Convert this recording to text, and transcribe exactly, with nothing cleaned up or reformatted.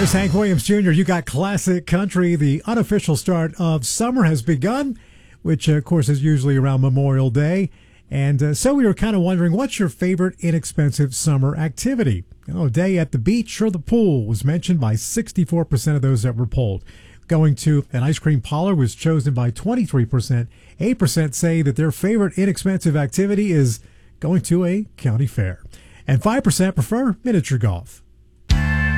Here's Hank Williams Junior You got classic country. The unofficial start of summer has begun, which, uh, of course, is usually around Memorial Day. And uh, so we were kind of wondering, what's your favorite inexpensive summer activity? You know, a day at the beach or the pool was mentioned by sixty-four percent of those that were polled. Going to an ice cream parlor was chosen by twenty-three percent. eight percent say that their favorite inexpensive activity is going to a county fair. And five percent prefer miniature golf.